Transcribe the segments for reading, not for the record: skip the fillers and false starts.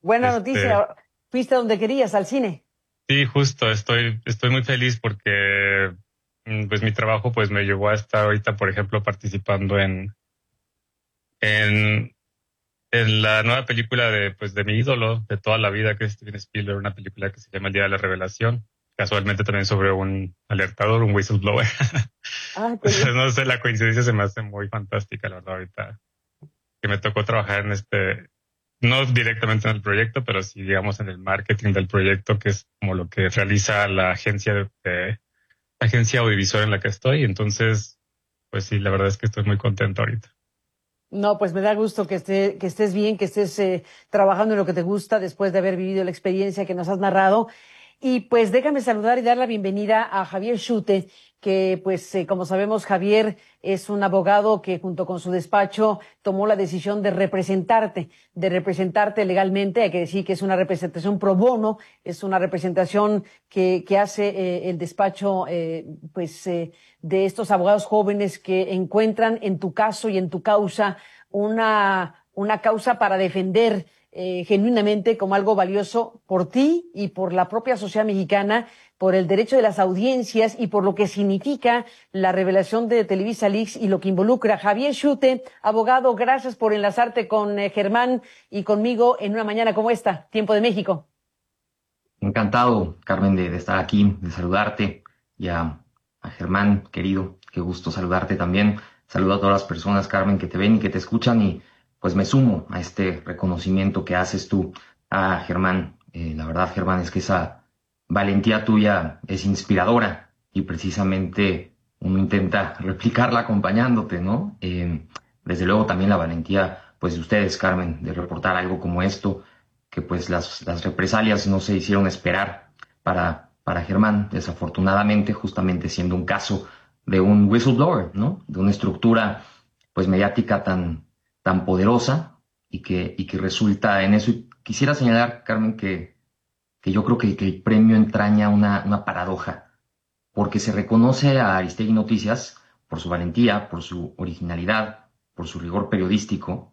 Buena Este, noticia, fuiste donde querías, al cine. sí, justo, estoy muy feliz porque pues mi trabajo pues me llevó a estar ahorita, por ejemplo, participando en, en la nueva película de mi ídolo de toda la vida, que es Steven Spielberg, una película que se llama El Día de la Revelación, casualmente también sobre un alertador, un whistleblower. Ah, qué Entonces, bien. no sé, la coincidencia se me hace muy fantástica, la verdad, ahorita que me tocó trabajar en no directamente en el proyecto, pero sí, digamos, en el marketing del proyecto, que es como lo que realiza la la agencia audiovisual en la que estoy. Entonces, pues sí, la verdad es que estoy muy contento ahorita. No, pues me da gusto que estés bien, que estés trabajando en lo que te gusta después de haber vivido la experiencia que nos has narrado. Y pues déjame saludar y dar la bienvenida a Javier Schute, que pues como sabemos Javier es un abogado que junto con su despacho tomó la decisión de representarte legalmente. Hay que decir que es una representación pro bono, es una representación que hace el despacho de estos abogados jóvenes que encuentran en tu caso y en tu causa una causa para defender genuinamente como algo valioso por ti y por la propia sociedad mexicana, por el derecho de las audiencias y por lo que significa la revelación de Televisa Leaks y lo que involucra. Javier Schute, abogado, gracias por enlazarte con Germán y conmigo en una mañana como esta, tiempo de México. Encantado, Carmen, de estar aquí, de saludarte y a Germán, querido, qué gusto saludarte también. Saludo a todas las personas, Carmen, que te ven y que te escuchan y pues me sumo a este reconocimiento que haces tú a Germán. La verdad, Germán, es que esa valentía tuya es inspiradora y precisamente uno intenta replicarla acompañándote, ¿no? Desde luego también la valentía, pues, de ustedes, Carmen, de reportar algo como esto que pues las represalias no se hicieron esperar para Germán, desafortunadamente, justamente siendo un caso de un whistleblower, ¿no? De una estructura pues mediática tan poderosa y que resulta en eso. Y quisiera señalar, Carmen, que yo creo que el premio entraña una paradoja, porque se reconoce a Aristegui Noticias por su valentía, por su originalidad, por su rigor periodístico,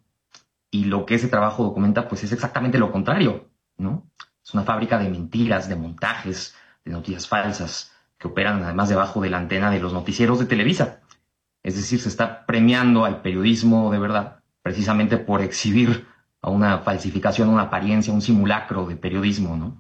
y lo que ese trabajo documenta, pues es exactamente lo contrario, ¿no? Es una fábrica de mentiras, de montajes, de noticias falsas, que operan además debajo de la antena de los noticieros de Televisa. Es decir, se está premiando al periodismo de verdad, precisamente por exhibir a una falsificación, una apariencia, un simulacro de periodismo, ¿no?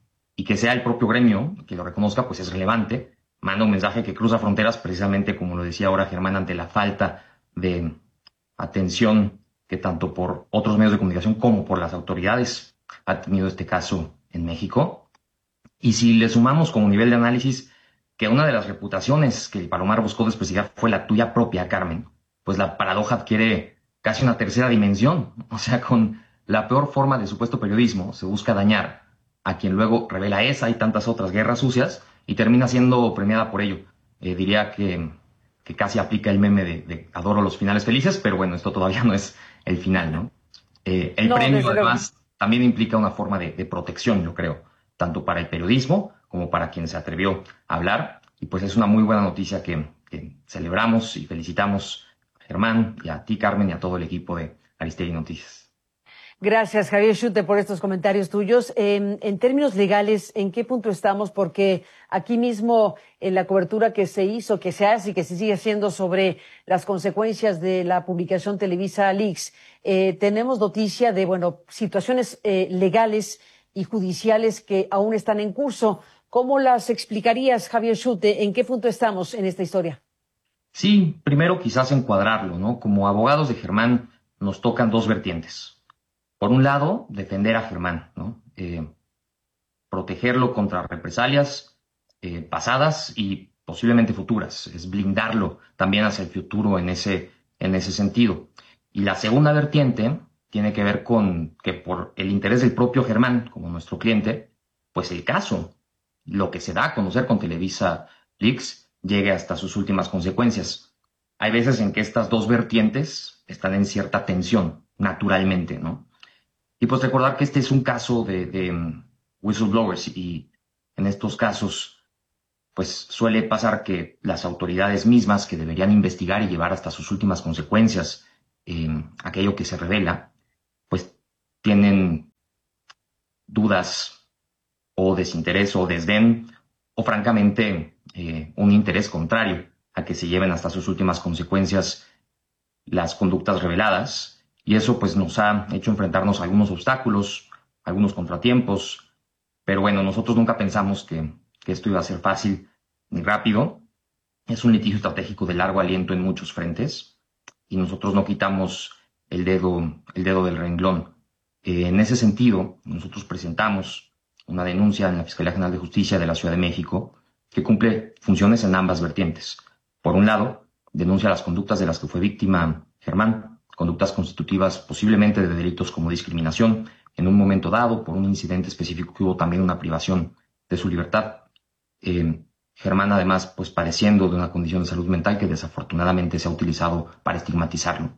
Y que sea el propio gremio que lo reconozca, pues es relevante. Manda un mensaje que cruza fronteras, precisamente como lo decía ahora Germán, ante la falta de atención que tanto por otros medios de comunicación como por las autoridades ha tenido este caso en México. Y si le sumamos como nivel de análisis que una de las reputaciones que el Palomar buscó desprestigiar fue la tuya propia, Carmen, pues la paradoja adquiere casi una tercera dimensión. O sea, con la peor forma de supuesto periodismo se busca dañar a quien luego revela esa y tantas otras guerras sucias y termina siendo premiada por ello. Diría que casi aplica el meme de adoro los finales felices, pero bueno, esto todavía no es el final, ¿no? El No, premio, desde luego. además, también implica una forma de protección, yo creo, tanto para el periodismo como para quien se atrevió a hablar. Y pues es una muy buena noticia que celebramos y felicitamos a Germán y a ti, Carmen, y a todo el equipo de Aristegui Noticias. Gracias, Javier Schute, por estos comentarios tuyos. En términos legales, ¿en qué punto estamos? Porque aquí mismo, en la cobertura que se hizo, que se hace y que se sigue haciendo sobre las consecuencias de la publicación Televisa Leaks, tenemos noticia de, bueno, situaciones legales y judiciales que aún están en curso. ¿Cómo las explicarías, Javier Schute? ¿En qué punto estamos en esta historia? Sí, primero quizás encuadrarlo, ¿no? Como abogados de Germán nos tocan dos vertientes. Por un lado, defender a Germán, ¿no? Protegerlo contra represalias pasadas y posiblemente futuras, es blindarlo también hacia el futuro en ese sentido. Y la segunda vertiente tiene que ver con que por el interés del propio Germán, como nuestro cliente, pues el caso, lo que se da a conocer con Televisa Leaks, llegue hasta sus últimas consecuencias. Hay veces en que estas dos vertientes están en cierta tensión, naturalmente, ¿no? Y pues recordar que este es un caso de whistleblowers y en estos casos pues suele pasar que las autoridades mismas que deberían investigar y llevar hasta sus últimas consecuencias aquello que se revela, pues tienen dudas o desinterés o desdén o francamente un interés contrario a que se lleven hasta sus últimas consecuencias las conductas reveladas, y eso pues nos ha hecho enfrentarnos a algunos obstáculos, algunos contratiempos, pero bueno, nosotros nunca pensamos que esto iba a ser fácil ni rápido. Es un litigio estratégico de largo aliento en muchos frentes y nosotros no quitamos el dedo del renglón. En ese sentido, nosotros presentamos una denuncia en la Fiscalía General de Justicia de la Ciudad de México que cumple funciones en ambas vertientes. Por un lado, denuncia las conductas de las que fue víctima Germán, conductas constitutivas posiblemente de delitos como discriminación en un momento dado por un incidente específico que hubo también una privación de su libertad. Germán, además, pues padeciendo de una condición de salud mental que desafortunadamente se ha utilizado para estigmatizarlo.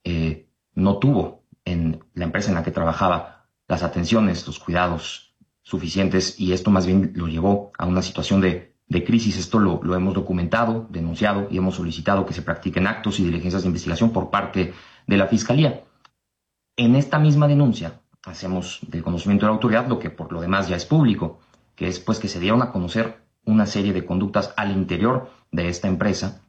No tuvo en la empresa en la que trabajaba las atenciones, los cuidados suficientes, y esto más bien lo llevó a una situación de crisis. Esto lo hemos documentado, denunciado y hemos solicitado que se practiquen actos y diligencias de investigación por parte de la Fiscalía. En esta misma denuncia hacemos del conocimiento de la autoridad lo que por lo demás ya es público, que es pues que se dieron a conocer una serie de conductas al interior de esta empresa,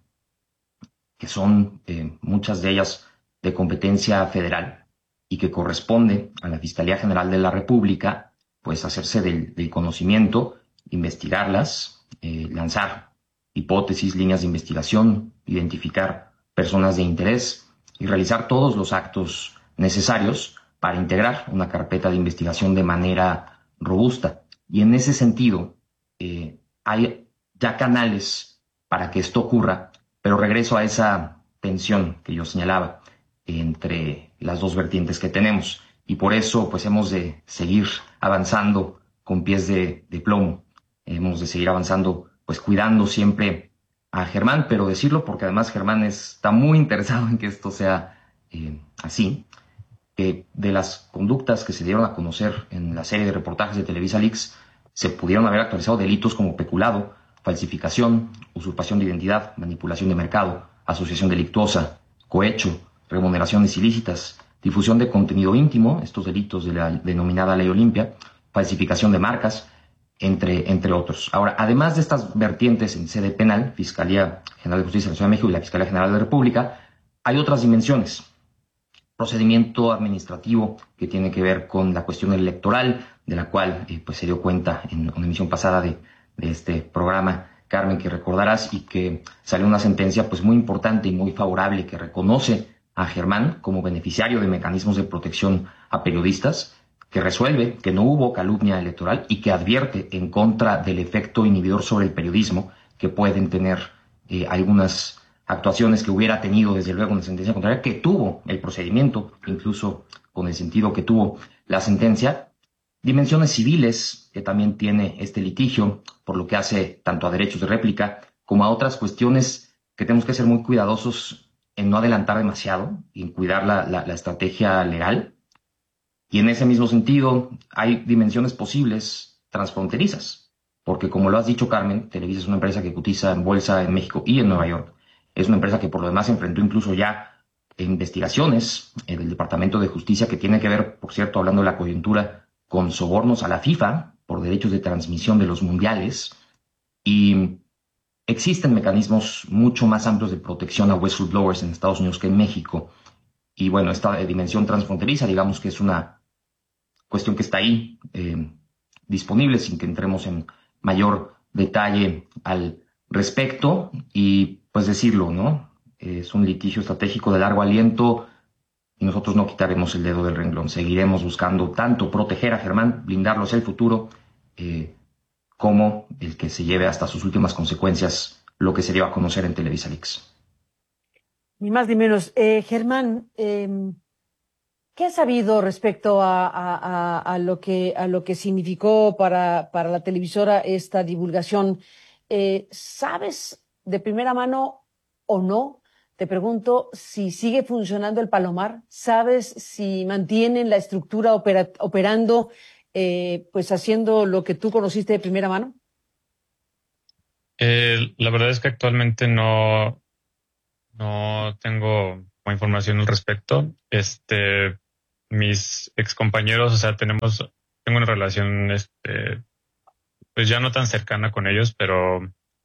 que son muchas de ellas de competencia federal y que corresponde a la Fiscalía General de la República pues hacerse del conocimiento, investigarlas, lanzar hipótesis, líneas de investigación, identificar personas de interés y realizar todos los actos necesarios para integrar una carpeta de investigación de manera robusta. Y en ese sentido, hay ya canales para que esto ocurra, pero regreso a esa tensión que yo señalaba entre las dos vertientes que tenemos. Y por eso, pues, hemos de seguir avanzando con pies de plomo. Hemos de seguir avanzando, pues, cuidando siempre a Germán, pero decirlo porque además Germán está muy interesado en que esto sea así, que de las conductas que se dieron a conocer en la serie de reportajes de Televisa Leaks, se pudieron haber actualizado delitos como peculado, falsificación, usurpación de identidad, manipulación de mercado, asociación delictuosa, cohecho, remuneraciones ilícitas, difusión de contenido íntimo, estos delitos de la denominada Ley Olimpia, falsificación de marcas, entre otros. Ahora, además de estas vertientes en sede penal, Fiscalía General de Justicia de la Ciudad de México y la Fiscalía General de la República, hay otras dimensiones. Procedimiento administrativo que tiene que ver con la cuestión electoral, de la cual pues se dio cuenta en una emisión pasada de este programa, Carmen, que recordarás, y que salió una sentencia pues muy importante y muy favorable que reconoce a Germán como beneficiario de mecanismos de protección a periodistas, que resuelve que no hubo calumnia electoral y que advierte en contra del efecto inhibidor sobre el periodismo que pueden tener algunas actuaciones que hubiera tenido, desde luego, una sentencia contraria, que tuvo el procedimiento, incluso con el sentido que tuvo la sentencia. Dimensiones civiles que también tiene este litigio, por lo que hace tanto a derechos de réplica como a otras cuestiones que tenemos que ser muy cuidadosos en no adelantar demasiado y en cuidar la estrategia legal. Y en ese mismo sentido hay dimensiones posibles transfronterizas, porque como lo has dicho, Carmen, Televisa es una empresa que cotiza en bolsa en México y en Nueva York. Es una empresa que por lo demás enfrentó incluso ya investigaciones del Departamento de Justicia que tiene que ver, por cierto, hablando de la coyuntura, con sobornos a la FIFA por derechos de transmisión de los mundiales. Y existen mecanismos mucho más amplios de protección a whistleblowers en Estados Unidos que en México. Y bueno, esta dimensión transfronteriza, digamos que es una cuestión que está ahí disponible sin que entremos en mayor detalle al respecto. Y pues decirlo, ¿no? Es un litigio estratégico de largo aliento y nosotros no quitaremos el dedo del renglón. Seguiremos buscando tanto proteger a Germán, blindarlo hacia el futuro, como el que se lleve hasta sus últimas consecuencias lo que se dio a conocer en Televisa Leaks. Ni más ni menos. Germán, ¿qué has sabido respecto a lo que significó para la televisora esta divulgación? ¿Sabes de primera mano o no? Te pregunto si sigue funcionando el Palomar. ¿Sabes si mantienen la estructura operando, pues haciendo lo que tú conociste de primera mano? La verdad es que actualmente no tengo información al respecto. Mis excompañeros, o sea, tengo tengo una relación, pues ya no tan cercana con ellos, pero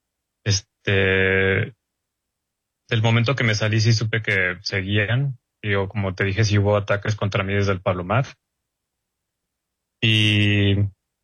del momento que me salí sí supe que seguían. Yo, como te dije, sí hubo ataques contra mí desde el Palomar. Y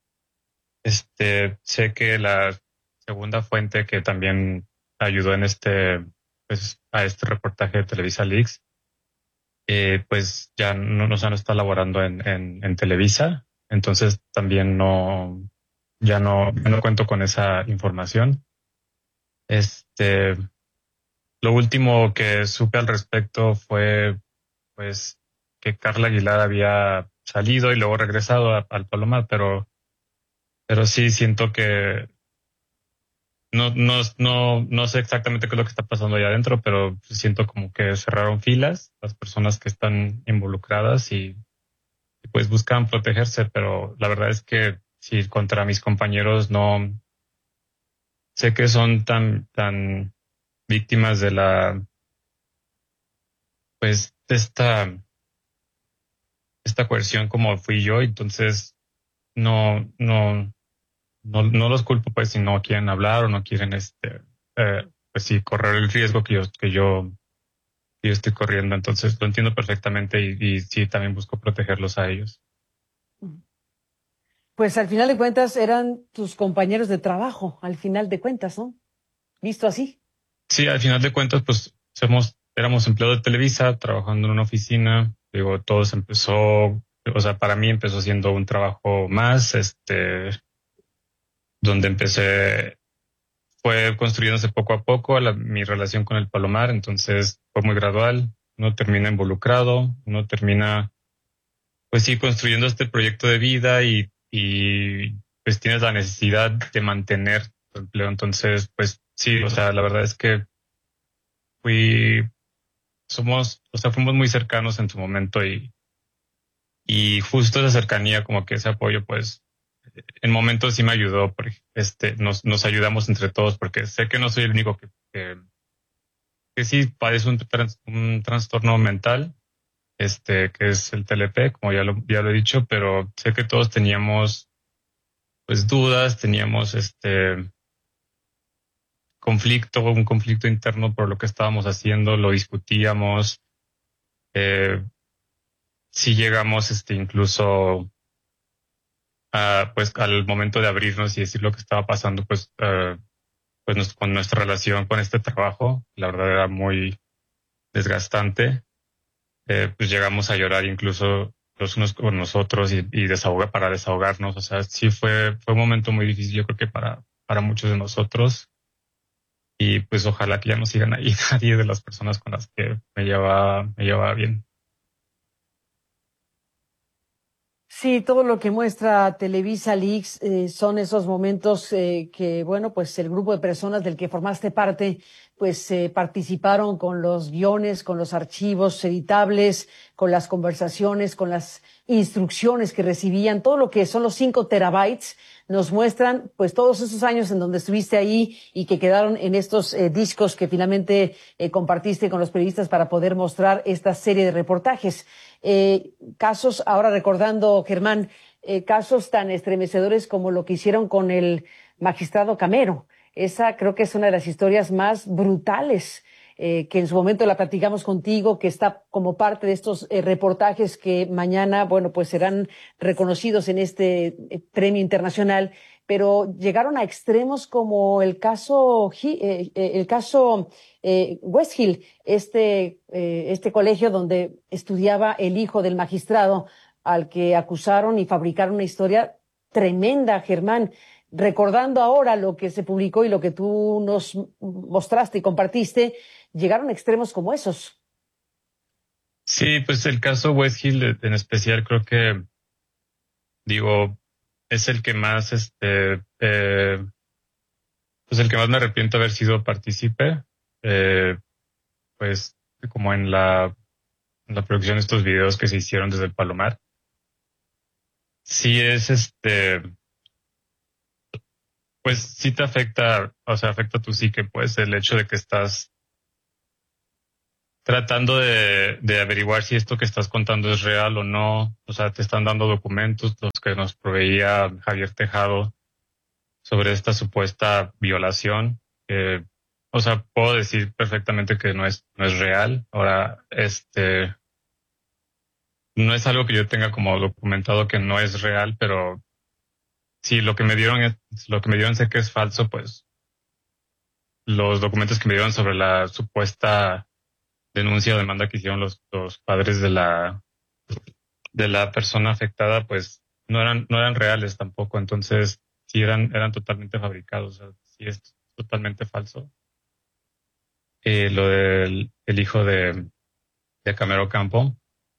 sé que la segunda fuente que también ayudó en pues a este reportaje de Televisa Leaks, pues ya no está laborando en Televisa. Entonces también ya no cuento con esa información. Este, lo último que supe al respecto fue, pues, que Carla Aguilar había salido y luego regresado al Palomar, pero sí siento que no sé exactamente qué es lo que está pasando allá adentro, pero siento como que cerraron filas las personas que están involucradas y pues buscan protegerse, pero la verdad es que si contra mis compañeros no sé que son tan víctimas de pues de esta coerción como fui yo, entonces no, no, no los culpo pues si no quieren hablar o no quieren pues sí correr el riesgo que yo estoy corriendo, entonces lo entiendo perfectamente y sí también busco protegerlos a ellos. Pues al final de cuentas eran tus compañeros de trabajo, al final de cuentas, ¿no? Visto así. Sí, al final de cuentas, pues éramos empleados de Televisa, trabajando en una oficina. Digo, todo se empezó, o sea, para mí empezó siendo un trabajo más, donde fue construyéndose poco a poco mi relación con el Palomar, entonces fue muy gradual. Uno termina involucrado, uno termina, pues sí, construyendo este proyecto de vida y pues tienes la necesidad de mantener tu empleo. Entonces, pues sí, o sea, la verdad es que fui o sea, fuimos muy cercanos en su momento y justo esa cercanía, como que ese apoyo, pues en momentos sí me ayudó, porque nos ayudamos entre todos, porque sé que no soy el único que sí padece un trastorno mental, que es el TLP, como ya lo he dicho, pero sé que todos teníamos pues dudas, teníamos un conflicto interno por lo que estábamos haciendo, lo discutíamos, eh, sí llegamos incluso pues al momento de abrirnos y decir lo que estaba pasando, pues con nuestra relación con este trabajo, la verdad era muy desgastante. Pues llegamos a llorar incluso los unos con nosotros y para desahogarnos. O sea, sí fue un momento muy difícil, yo creo que para muchos de nosotros. Y pues ojalá que ya no sigan ahí nadie de las personas con las que me llevaba bien. Sí, todo lo que muestra Televisa Leaks son esos momentos que, bueno, pues el grupo de personas del que formaste parte, pues participaron con los guiones, con los archivos editables, con las conversaciones, con las instrucciones que recibían, todo lo que son los 5 terabytes, nos muestran pues todos esos años en donde estuviste ahí y que quedaron en estos discos que finalmente compartiste con los periodistas para poder mostrar esta serie de reportajes. Casos, ahora recordando, Germán, casos tan estremecedores como lo que hicieron con el magistrado Camero. Esa creo que es una de las historias más brutales que en su momento la platicamos contigo, que está como parte de estos reportajes que mañana, bueno, pues serán reconocidos en este premio internacional, pero llegaron a extremos como el caso West Hill, este colegio donde estudiaba el hijo del magistrado al que acusaron y fabricaron una historia tremenda, Germán. Recordando ahora lo que se publicó y lo que tú nos mostraste y compartiste, llegaron a extremos como esos. Sí, pues el caso West Hill en especial creo que, digo, es el que más, pues el que más me arrepiento de haber sido partícipe, eh, pues como en la producción de estos videos que se hicieron desde el Palomar. Sí es pues sí te afecta, o sea, afecta tu psique, pues el hecho de que estás tratando de averiguar si esto que estás contando es real o no. O sea, te están dando documentos, los que nos proveía Javier Tejado, sobre esta supuesta violación. O sea, puedo decir perfectamente que no es real. Ahora, no es algo que yo tenga como documentado que no es real, pero si lo que me dieron sé que es falso, pues los documentos que me dieron sobre la supuesta denuncia o demanda que hicieron los padres de la persona afectada, pues no eran reales tampoco. Entonces, sí eran totalmente fabricados. O sea, sí es totalmente falso. Lo del el hijo de Camero Campo.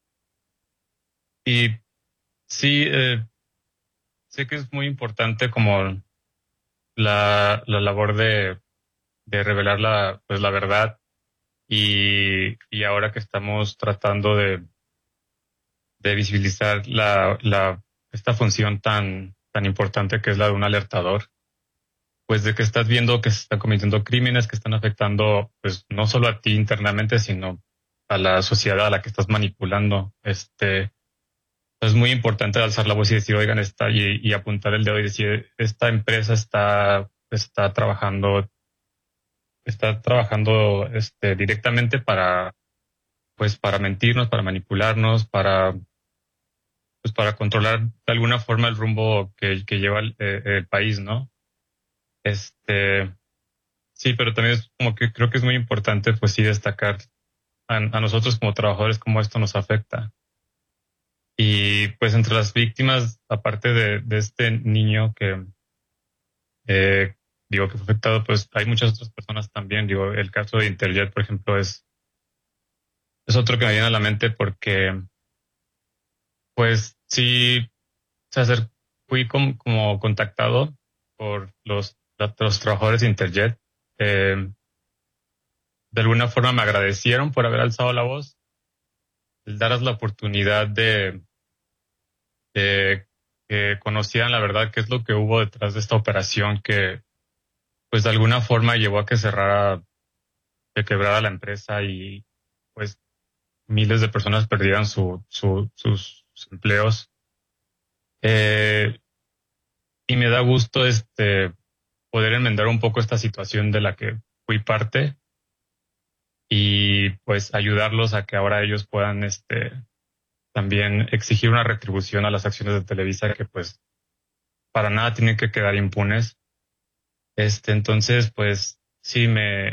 Y sí, sé que es muy importante como la labor de revelar pues la verdad. Y ahora que estamos tratando de visibilizar esta función tan importante que es la de un alertador, pues de que estás viendo que se están cometiendo crímenes que están afectando, pues no solo a ti internamente, sino a la sociedad a la que estás manipulando. Es muy importante alzar la voz y decir, oigan, y apuntar el dedo y decir, esta empresa está trabajando directamente pues para mentirnos, para manipularnos, pues para controlar de alguna forma el rumbo que lleva el país, ¿no? Sí, pero también es como que creo que es muy importante, pues sí, destacar a nosotros como trabajadores cómo esto nos afecta. Y pues entre las víctimas, aparte de este niño eh, digo, que fue afectado, pues hay muchas otras personas también. Digo, el caso de Interjet, por ejemplo, es otro que me viene a la mente porque, pues sí, fui como contactado por los trabajadores de Interjet. De alguna forma me agradecieron por haber alzado la voz, el darles la oportunidad de que conocieran la verdad, qué es lo que hubo detrás de esta operación que, pues de alguna forma llevó a que que quebrara la empresa y pues miles de personas perdieran sus empleos. Eh, y me da gusto poder enmendar un poco esta situación de la que fui parte y pues ayudarlos a que ahora ellos puedan también exigir una retribución a las acciones de Televisa que pues para nada tienen que quedar impunes. Entonces, pues sí,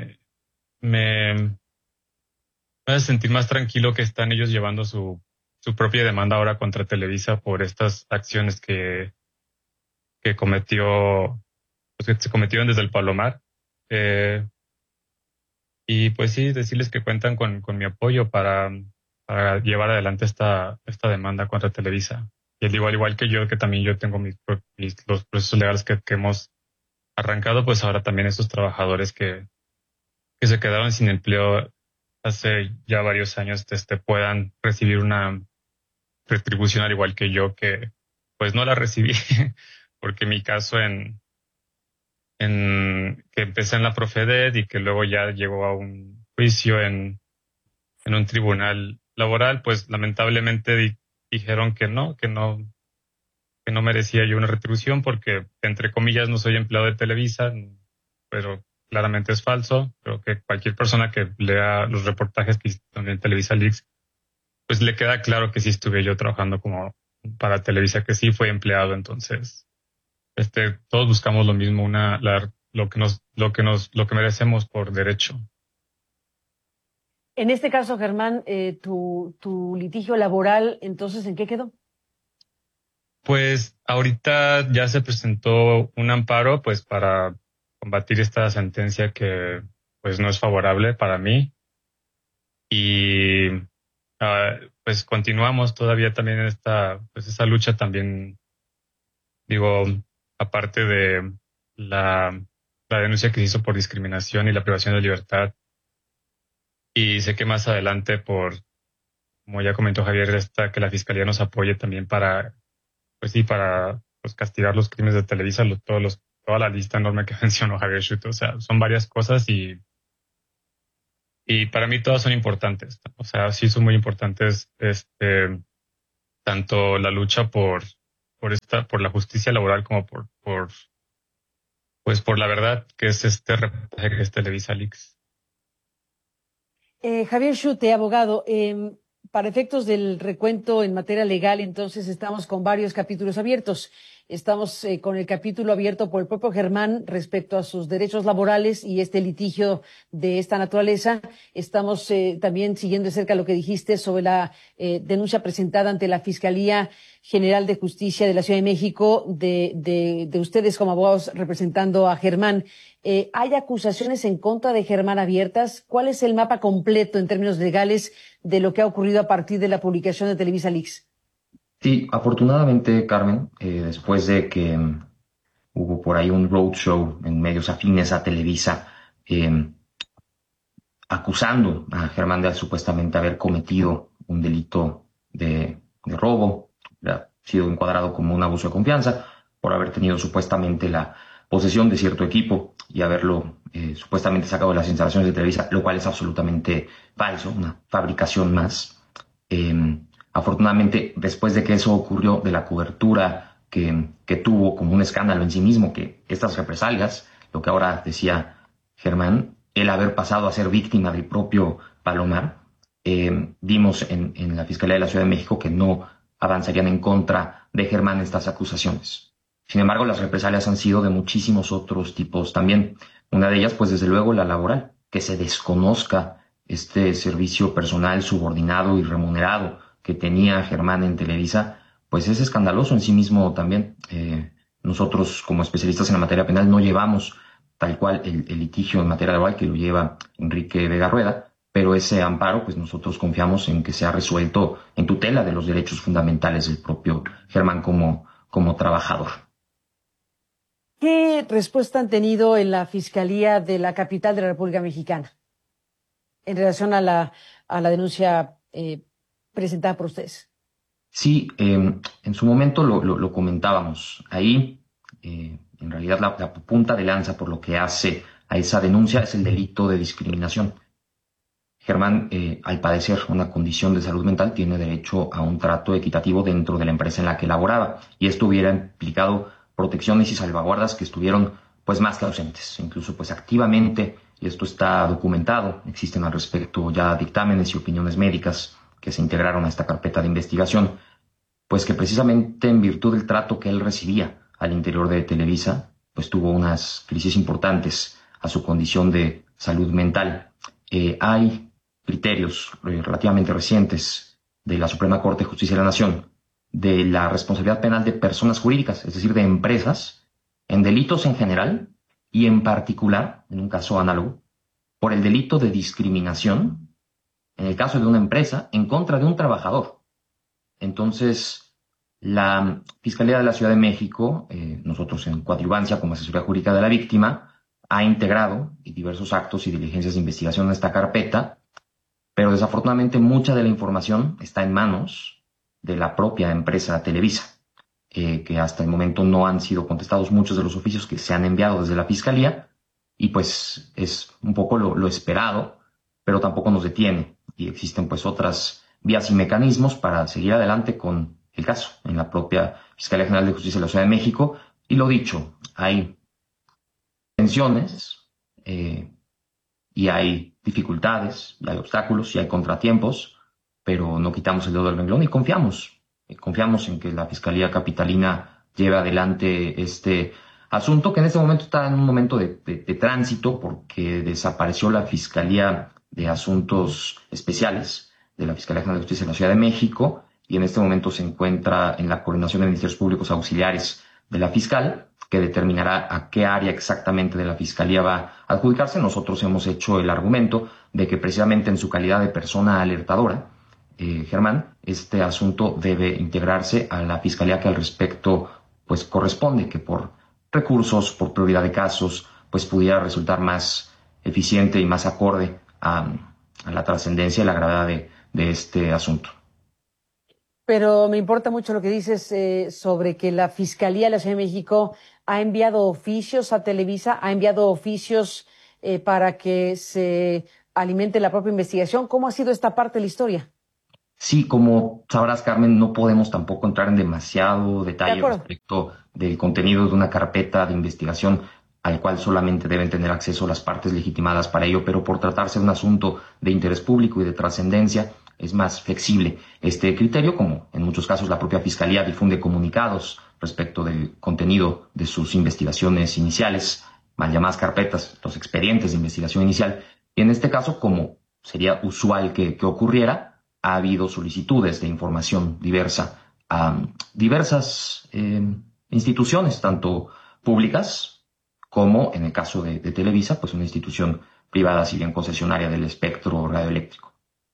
me hace sentir más tranquilo que están ellos llevando su propia demanda ahora contra Televisa por estas acciones que cometió, pues que se cometieron desde el Palomar. Eh, y pues sí, decirles que cuentan con mi apoyo para llevar adelante esta demanda contra Televisa. Y digo, al igual que yo, que también yo tengo los procesos legales que hemos arrancado, pues ahora también estos trabajadores que se quedaron sin empleo hace ya varios años, puedan recibir una retribución al igual que yo, que pues no la recibí, porque mi caso en que empecé en la Profedet y que luego ya llegó a un juicio en un tribunal laboral, pues lamentablemente dijeron que no merecía yo una retribución porque, entre comillas, no soy empleado de Televisa, pero claramente es falso. Creo que cualquier persona que lea los reportajes que hicieron en Televisa Leaks, pues le queda claro que sí estuve yo trabajando como para Televisa, que sí fue empleado. Entonces, todos buscamos lo mismo, lo que merecemos por derecho. En este caso, Germán, tu litigio laboral, entonces, ¿en qué quedó? Pues ahorita ya se presentó un amparo, pues para combatir esta sentencia que pues no es favorable para mí y pues continuamos todavía también en pues esa lucha también, digo, aparte de la, la denuncia que se hizo por discriminación y la privación de libertad. Y sé que más adelante, como ya comentó Javier, que la fiscalía nos apoye también pues sí, para pues, castigar los crímenes de Televisa, toda la lista enorme que mencionó Javier Schutt. O sea, son varias cosas Y para mí todas son importantes. O sea, sí son muy importantes, tanto la lucha por la justicia laboral como pues por la verdad, que es este reportaje que es Televisa Leaks. Javier Schute, abogado, para efectos del recuento en materia legal, entonces estamos con varios capítulos abiertos. Estamos con el capítulo abierto por el propio Germán respecto a sus derechos laborales y este litigio de esta naturaleza. Estamos también siguiendo de cerca lo que dijiste sobre la denuncia presentada ante la Fiscalía General de Justicia de la Ciudad de México de ustedes como abogados representando a Germán. ¿Hay acusaciones en contra de Germán abiertas? ¿Cuál es el mapa completo en términos legales de lo que ha ocurrido a partir de la publicación de Televisa Leaks? Sí, afortunadamente, Carmen, después de que hubo por ahí un roadshow en medios afines a Televisa, eh, acusando a Germán de supuestamente haber cometido un delito de robo, ha sido encuadrado como un abuso de confianza por haber tenido supuestamente la posesión de cierto equipo y haberlo supuestamente sacado de las instalaciones de Televisa, lo cual es absolutamente falso, una fabricación más. Afortunadamente, después de que eso ocurrió, de la cobertura que tuvo como un escándalo en sí mismo, que estas represalias, lo que ahora decía Germán, el haber pasado a ser víctima del propio Palomar, vimos en la Fiscalía de la Ciudad de México que no avanzarían en contra de Germán estas acusaciones. Sin embargo, las represalias han sido de muchísimos otros tipos también. Una de ellas, pues desde luego, la laboral, que se desconozca este servicio personal subordinado y remunerado que tenía Germán en Televisa, pues es escandaloso en sí mismo también. Nosotros, como especialistas en la materia penal, no llevamos tal cual el litigio en materia laboral que lo lleva Enrique Vega Rueda, pero ese amparo, pues nosotros confiamos en que sea resuelto en tutela de los derechos fundamentales del propio Germán como trabajador. ¿Qué respuesta han tenido en la Fiscalía de la capital de la República Mexicana en relación a la denuncia presentada por ustedes? Sí, en su momento lo comentábamos. Ahí, en realidad, la punta de lanza por lo que hace a esa denuncia es el delito de discriminación. Germán, al padecer una condición de salud mental, tiene derecho a un trato equitativo dentro de la empresa en la que laboraba, y esto hubiera implicado protecciones y salvaguardas que estuvieron pues más que ausentes, incluso pues activamente, y esto está documentado, existen al respecto ya dictámenes y opiniones médicas que se integraron a esta carpeta de investigación, pues que precisamente en virtud del trato que él recibía al interior de Televisa, pues tuvo unas crisis importantes a su condición de salud mental. Hay criterios relativamente recientes de la Suprema Corte de Justicia de la Nación de la responsabilidad penal de personas jurídicas, es decir, de empresas, en delitos en general y en particular, en un caso análogo, por el delito de discriminación, en el caso de una empresa, en contra de un trabajador. Entonces, la Fiscalía de la Ciudad de México, nosotros en coadyuvancia como asesoría jurídica de la víctima, ha integrado diversos actos y diligencias de investigación en esta carpeta, pero desafortunadamente mucha de la información está en manos de la propia empresa Televisa, que hasta el momento no han sido contestados muchos de los oficios que se han enviado desde la Fiscalía, y pues es un poco lo esperado, pero tampoco nos detiene, y existen pues otras vías y mecanismos para seguir adelante con el caso en la propia Fiscalía General de Justicia de la Ciudad de México. Y lo dicho, hay tensiones y hay dificultades, y hay obstáculos y hay contratiempos, pero no quitamos el dedo del renglón y confiamos en que la Fiscalía Capitalina lleve adelante este asunto, que en este momento está en un momento de tránsito porque desapareció la Fiscalía de Asuntos Especiales de la Fiscalía General de Justicia de la Ciudad de México, y en este momento se encuentra en la coordinación de ministerios públicos auxiliares de la fiscal, que determinará a qué área exactamente de la Fiscalía va a adjudicarse. Nosotros hemos hecho el argumento de que precisamente en su calidad de persona alertadora, Germán, este asunto debe integrarse a la Fiscalía que al respecto pues corresponde, que por recursos, por prioridad de casos, pues pudiera resultar más eficiente y más acorde a la trascendencia y la gravedad de este asunto. Pero me importa mucho lo que dices sobre que la Fiscalía de la Ciudad de México ha enviado oficios a Televisa, ha enviado oficios para que se alimente la propia investigación. ¿Cómo ha sido esta parte de la historia? Sí, como sabrás, Carmen, no podemos tampoco entrar en demasiado De detalle acuerdo. respecto del contenido de una carpeta de investigación al cual solamente deben tener acceso las partes legitimadas para ello, pero por tratarse de un asunto de interés público y de trascendencia, es más flexible este criterio, como en muchos casos la propia Fiscalía difunde comunicados respecto del contenido de sus investigaciones iniciales, mal llamadas carpetas, los expedientes de investigación inicial, y en este caso, como sería usual que ocurriera, ha habido solicitudes de información diversa a diversas instituciones, tanto públicas como, en el caso de Televisa, pues una institución privada, si bien concesionaria del espectro radioeléctrico.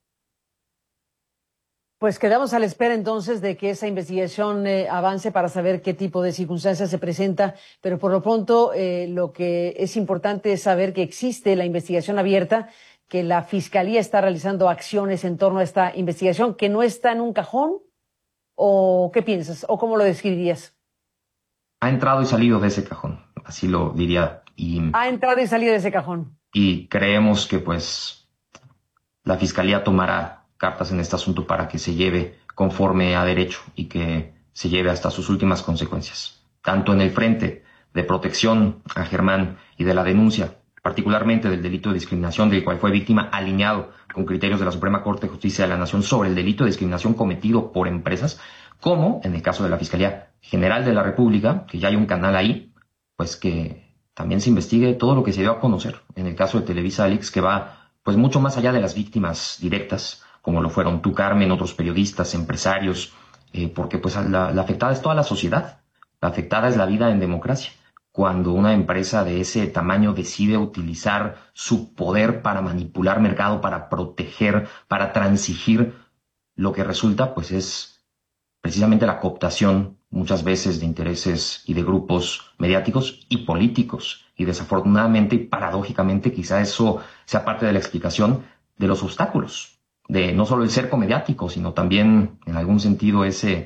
Pues quedamos a la espera entonces de que esa investigación avance para saber qué tipo de circunstancias se presenta, pero por lo pronto lo que es importante es saber que existe la investigación abierta, que la Fiscalía está realizando acciones en torno a esta investigación, que no está en un cajón, ¿o qué piensas? ¿O cómo lo describirías? Ha entrado y salido de ese cajón, así lo diría, Ha entrado y salido de ese cajón. y creemos que pues la Fiscalía tomará cartas en este asunto para que se lleve conforme a derecho y que se lleve hasta sus últimas consecuencias, tanto en el frente de protección a Germán y de la denuncia, particularmente del delito de discriminación del cual fue víctima, alineado con criterios de la Suprema Corte de Justicia de la Nación sobre el delito de discriminación cometido por empresas, como en el caso de la Fiscalía General de la República, que ya hay un canal ahí, pues que también se investigue todo lo que se dio a conocer en el caso de Televisa Leaks, que va pues mucho más allá de las víctimas directas, como lo fueron tú, Carmen, otros periodistas, empresarios, porque pues la afectada es toda la sociedad, la afectada es la vida en democracia. Cuando una empresa de ese tamaño decide utilizar su poder para manipular mercado, para proteger, para transigir, lo que resulta pues es precisamente la cooptación muchas veces de intereses y de grupos mediáticos y políticos. Y desafortunadamente y paradójicamente quizá eso sea parte de la explicación de los obstáculos, de no solo el cerco mediático, sino también en algún sentido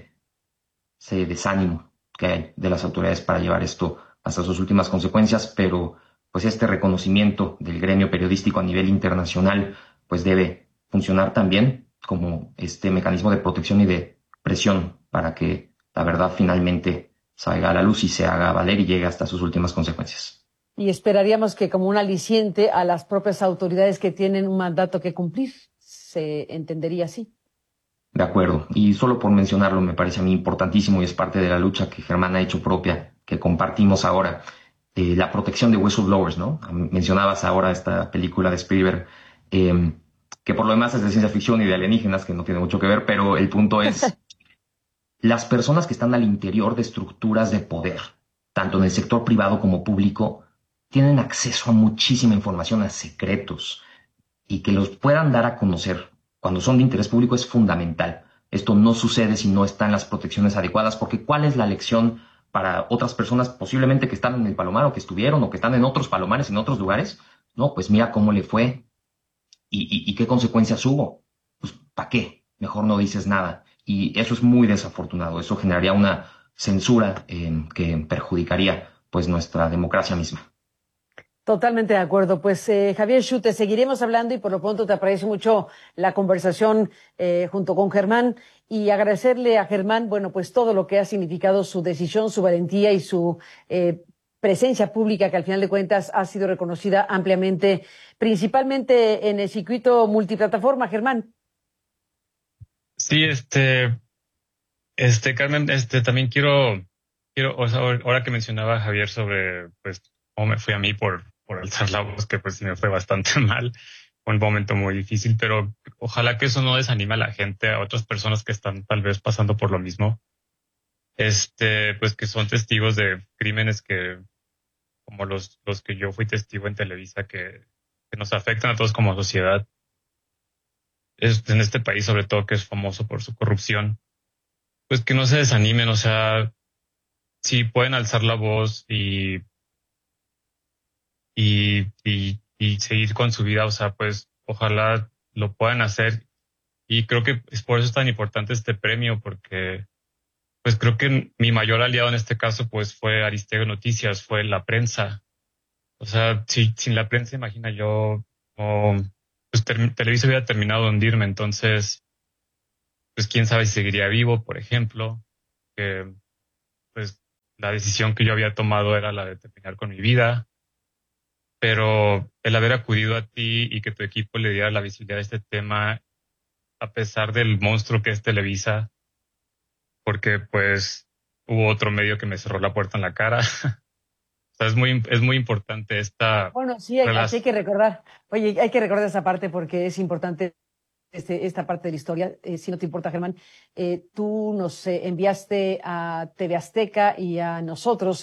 ese desánimo que hay de las autoridades para llevar esto hasta sus últimas consecuencias, pero pues este reconocimiento del gremio periodístico a nivel internacional pues debe funcionar también como este mecanismo de protección y de presión para que la verdad finalmente salga a la luz y se haga valer y llegue hasta sus últimas consecuencias. Y esperaríamos que como un aliciente a las propias autoridades que tienen un mandato que cumplir, se entendería así. De acuerdo. Y solo por mencionarlo me parece a mí importantísimo y es parte de la lucha que Germán ha hecho propia, que compartimos ahora, la protección de whistleblowers, ¿no? Mencionabas ahora esta película de Spielberg, que por lo demás es de ciencia ficción y de alienígenas, que no tiene mucho que ver, pero el punto es las personas que están al interior de estructuras de poder, tanto en el sector privado como público, tienen acceso a muchísima información, a secretos, y que los puedan dar a conocer cuando son de interés público es fundamental. Esto no sucede si no están las protecciones adecuadas, porque ¿cuál es la lección para otras personas posiblemente que están en el Palomar o que estuvieron o que están en otros palomares, en otros lugares? No, pues mira cómo le fue y qué consecuencias hubo. Pues ¿para qué? Mejor no dices nada. Y eso es muy desafortunado. Eso generaría una censura que perjudicaría pues nuestra democracia misma. Totalmente de acuerdo. Pues Javier Schute, seguiremos hablando y por lo pronto te aprecio mucho la conversación junto con Germán y agradecerle a Germán, bueno, pues todo lo que ha significado su decisión, su valentía y su presencia pública que al final de cuentas ha sido reconocida ampliamente, principalmente en el circuito multiplataforma, Germán. Sí, Carmen, también o sea, ahora que mencionaba Javier sobre, pues, cómo me fui a mí por alzar la voz, que pues sí me fue bastante mal, fue un momento muy difícil, pero ojalá que eso no desanime a la gente, a otras personas que están tal vez pasando por lo mismo, pues que son testigos de crímenes como los que yo fui testigo en Televisa, que nos afectan a todos como sociedad, en este país sobre todo que es famoso por su corrupción, pues que no se desanimen, o sea, sí pueden alzar la voz y seguir con su vida, o sea, pues ojalá lo puedan hacer. Y creo que es por eso es tan importante este premio, porque pues creo que mi mayor aliado en este caso pues fue Aristegui Noticias, fue la prensa. O sea, sin la prensa, imagina yo, no, pues Televisa había terminado de hundirme, entonces, pues quién sabe si seguiría vivo, por ejemplo, que pues la decisión que yo había tomado era la de terminar con mi vida, pero el haber acudido a ti y que tu equipo le diera la visibilidad a este tema, a pesar del monstruo que es Televisa, porque pues hubo otro medio que me cerró la puerta en la cara. O sea, es muy importante esta Bueno, sí, aquí hay relación. que recordar, oye, hay que recordar esa parte porque es importante esta parte de la historia. Si no te importa, Germán, tú nos enviaste a TV Azteca y a nosotros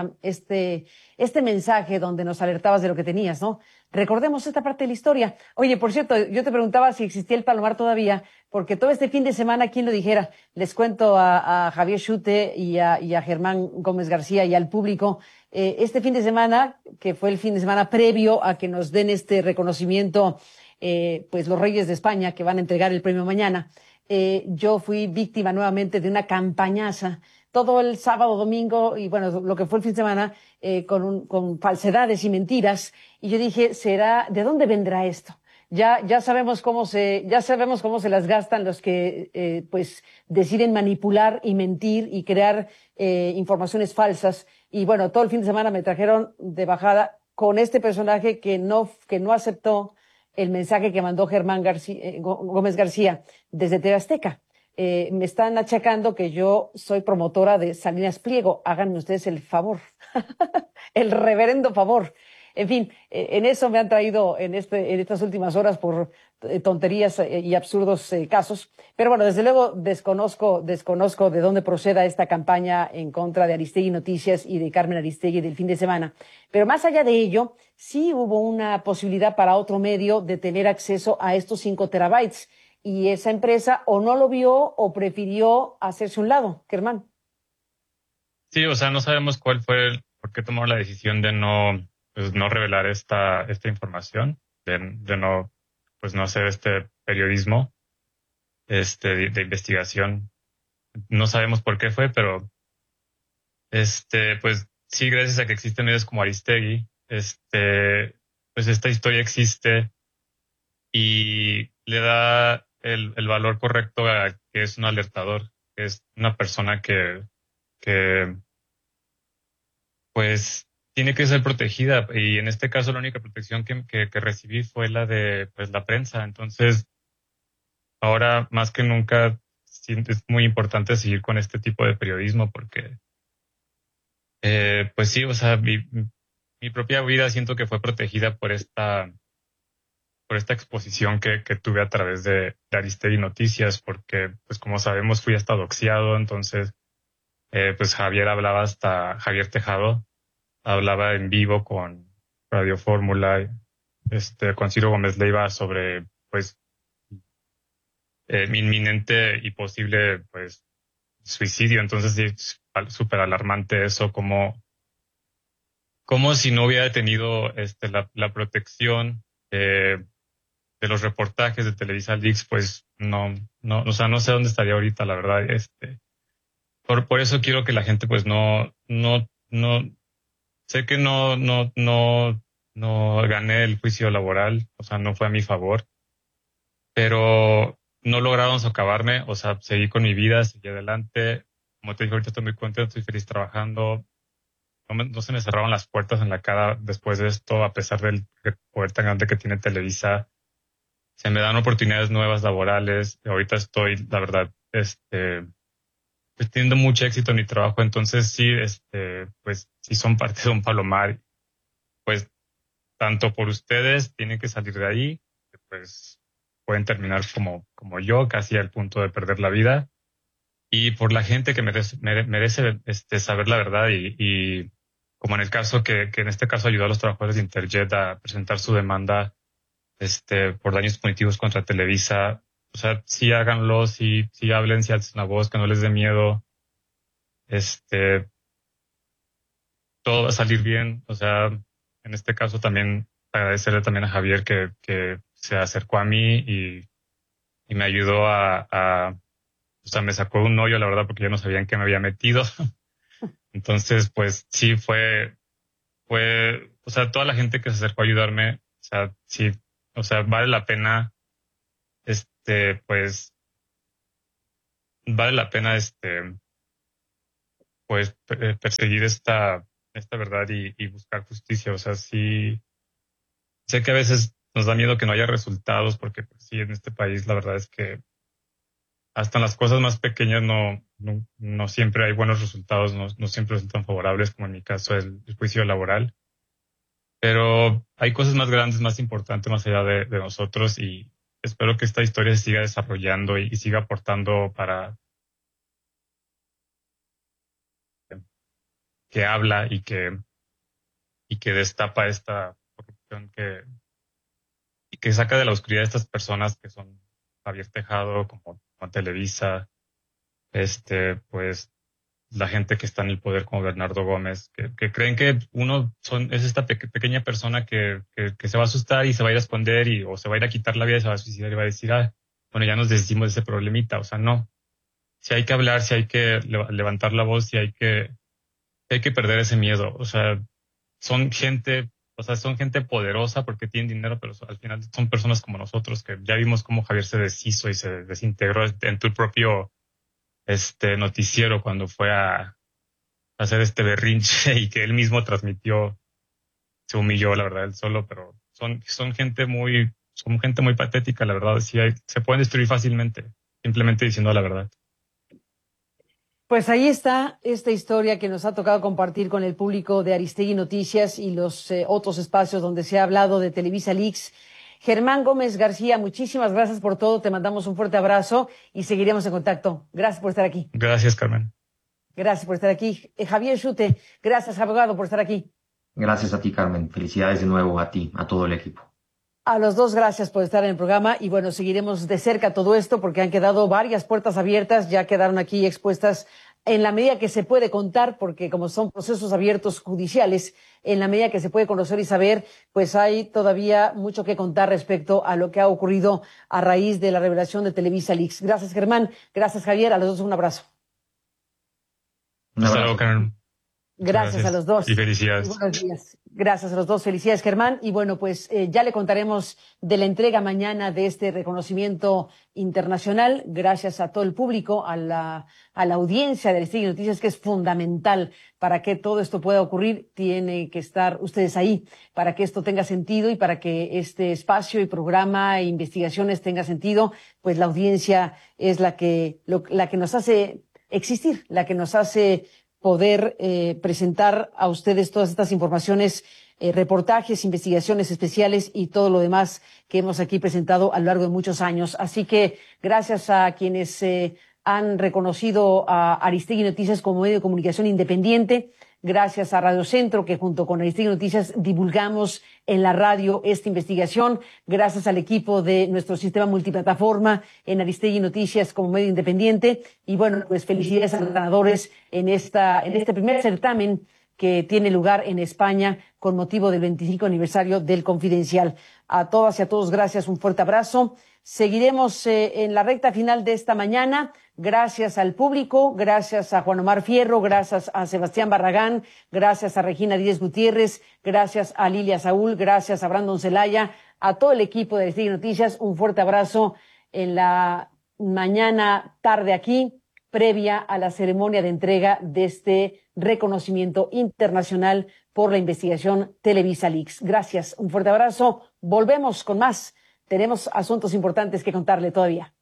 este mensaje donde nos alertabas de lo que tenías, ¿no? Recordemos esta parte de la historia. Oye, por cierto, yo te preguntaba si existía el Palomar todavía, porque todo este fin de semana, ¿quién lo dijera? Les cuento a Javier Schute y a Germán Gómez García y al público. Este fin de semana, que fue el fin de semana previo a que nos den este reconocimiento, pues los Reyes de España, que van a entregar el premio mañana, yo fui víctima nuevamente de una campañaza todo el sábado, domingo y bueno, lo que fue el fin de semana, con falsedades y mentiras. Y yo dije, ¿de dónde vendrá esto? Ya sabemos ya sabemos cómo se las gastan los que, pues, deciden manipular y mentir y crear, informaciones falsas. Y bueno, todo el fin de semana me trajeron de bajada con este personaje que no aceptó el mensaje que mandó Germán Gómez García desde TV Azteca. Me están achacando que yo soy promotora de Salinas Pliego. Háganme ustedes el favor, el reverendo favor. En fin, en eso me han traído en estas últimas horas por tonterías y absurdos casos. Pero bueno, desde luego desconozco de dónde proceda esta campaña en contra de Aristegui Noticias y de Carmen Aristegui del fin de semana. Pero más allá de ello, sí hubo una posibilidad para otro medio de tener acceso a estos 5 terabytes. Y esa empresa o no lo vio o prefirió hacerse un lado, Germán. Sí, o sea, no sabemos por qué tomaron la decisión de pues, no revelar esta información, de no, pues no hacer este periodismo, de investigación. No sabemos por qué fue, pero, pues sí, gracias a que existen medios como Aristegui, pues esta historia existe y le da el valor correcto a que es un alertador, que es una persona que pues tiene que ser protegida y en este caso la única protección que recibí fue la de pues la prensa. Entonces, ahora más que nunca es muy importante seguir con este tipo de periodismo porque pues sí, o sea, mi propia vida siento que fue protegida por esta exposición que tuve a través de Aristegui Noticias, porque pues como sabemos fui hasta doxiado, entonces pues Javier Tejado hablaba en vivo con Radio Fórmula, con Ciro Gómez Leiva sobre, pues, mi inminente y posible, pues, suicidio. Entonces, sí, es súper alarmante eso, como si no hubiera tenido, la protección, de los reportajes de Televisa Leaks, pues, no, o sea, no sé dónde estaría ahorita, la verdad, por eso quiero que la gente, pues, no, sé que no gané el juicio laboral, o sea, no fue a mi favor, pero no lograron socavarme, o sea, seguí con mi vida, seguí adelante. Como te dije, ahorita estoy muy contento, estoy feliz trabajando. No se me cerraron las puertas en la cara después de esto, a pesar del poder tan grande que tiene Televisa. Se me dan oportunidades nuevas laborales. Ahorita estoy, la verdad, pues teniendo mucho éxito en mi trabajo. Entonces sí, pues sí son parte de un palomar. Pues tanto por ustedes tienen que salir de ahí, que pues pueden terminar como yo, casi al punto de perder la vida, y por la gente que merece saber la verdad y como en el caso que en este caso ayudó a los trabajadores de Interjet a presentar su demanda por daños punitivos contra Televisa. O sea, sí háganlo, sí hablen, sí alcen la voz, que no les dé miedo. Este, Todo va a salir bien. O sea, en este caso también agradecerle también a Javier que se acercó a mí y me ayudó o sea, me sacó un hoyo, la verdad, porque yo no sabía en qué me había metido. Entonces, pues sí o sea, toda la gente que se acercó a ayudarme, o sea, sí, O sea, vale la pena, pues, vale la pena, pues, perseguir esta verdad y buscar justicia. O sea, sí, sé que a veces nos da miedo que no haya resultados, porque pues, sí, en este país la verdad es que hasta en las cosas más pequeñas no siempre hay buenos resultados, no siempre resultan favorables, como en mi caso el juicio laboral. Pero hay cosas más grandes, más importantes, más allá de nosotros, y espero que esta historia se siga desarrollando y siga aportando para que habla y que destapa esta corrupción y que saca de la oscuridad a estas personas que son Javier Tejado, como Televisa, pues la gente que está en el poder como Bernardo Gómez, que creen que es esta pequeña persona que se va a asustar y se va a ir a esconder o se va a ir a quitar la vida y se va a suicidar y va a decir, bueno, ya nos deshicimos de ese problemita. O sea, no. Si hay que hablar, si hay que levantar la voz, si hay que perder ese miedo. O sea, son gente, son gente poderosa porque tienen dinero, pero al final son personas como nosotros que ya vimos cómo Javier se deshizo y se desintegró en tu propio noticiero cuando fue a hacer este berrinche y que él mismo transmitió, se humilló, la verdad, él solo, pero son gente muy patética, la verdad, se pueden destruir fácilmente, simplemente diciendo la verdad. Pues ahí está esta historia que nos ha tocado compartir con el público de Aristegui Noticias y los otros espacios donde se ha hablado de Televisa Leaks. Germán Gómez García, muchísimas gracias por todo. Te mandamos un fuerte abrazo y seguiremos en contacto. Gracias por estar aquí. Gracias, Carmen. Gracias por estar aquí. Javier Schute, gracias, abogado, por estar aquí. Gracias a ti, Carmen. Felicidades de nuevo a ti, a todo el equipo. A los dos, gracias por estar en el programa y bueno, seguiremos de cerca todo esto porque han quedado varias puertas abiertas, ya quedaron aquí expuestas en la medida que se puede contar, porque como son procesos abiertos judiciales, en la medida que se puede conocer y saber, pues hay todavía mucho que contar respecto a lo que ha ocurrido a raíz de la revelación de Televisa Leaks. Gracias, Germán. Gracias, Javier. A los dos un abrazo. Un Hasta abrazo. luego, Carmen. Gracias a los dos. Y felicidades. Y buenos días. Gracias a los dos. Felicidades, Germán. Y bueno, pues ya le contaremos de la entrega mañana de este reconocimiento internacional. Gracias a todo el público, a la audiencia de Aristegui Noticias, que es fundamental para que todo esto pueda ocurrir. Tienen que estar ustedes ahí para que esto tenga sentido y para que este espacio y programa e investigaciones tenga sentido. Pues la audiencia es la que nos hace existir, la que nos hace poder presentar a ustedes todas estas informaciones, reportajes, investigaciones especiales y todo lo demás que hemos aquí presentado a lo largo de muchos años. Así que gracias a quienes han reconocido a Aristegui Noticias como medio de comunicación independiente, gracias a Radio Centro, que junto con Aristegui Noticias divulgamos en la radio esta investigación, gracias al equipo de nuestro sistema multiplataforma en Aristegui Noticias como medio independiente. Y bueno, pues felicidades a los ganadores en este primer certamen que tiene lugar en España con motivo del 25 aniversario del Confidencial. A todas y a todos, gracias, un fuerte abrazo. Seguiremos en la recta final de esta mañana. Gracias al público, gracias a Juan Omar Fierro, gracias a Sebastián Barragán, gracias a Regina Díez Gutiérrez, gracias a Lilia Saúl, gracias a Brandon Zelaya, a todo el equipo de Aristegui Noticias. Un fuerte abrazo en la mañana tarde aquí, previa a la ceremonia de entrega de este reconocimiento internacional por la investigación Televisa Leaks. Gracias, un fuerte abrazo. Volvemos con más. Tenemos asuntos importantes que contarle todavía.